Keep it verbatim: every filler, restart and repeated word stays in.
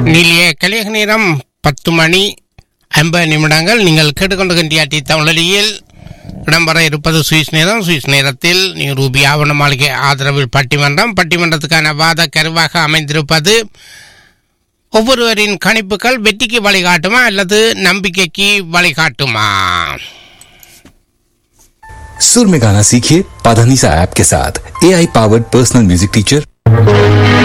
நிலைய கலிக நேரம் பத்து மணி ஐம்பது நிமிடங்கள். நீங்கள் கேட்டுக்கொண்டிருக்கின்ற டி தமிழில் இடம்பெற இருப்பது சுவிஸ் நேரம். சுவிஸ் நேரத்தில் ரூபி ஆவண மாளிகை ஆதரவில் பட்டிமன்றம். பட்டிமன்றத்துக்கான வாத கருவாக அமைந்திருப்பது ஒவ்வொருவரின் கணிப்புகள் வெற்றிக்கு வழிகாட்டுமா அல்லது நம்பிக்கைக்கு வழிகாட்டுமா? सुर में गाना सीखिए पाधानीसा ऐप के साथ। ए I powered personal music teacher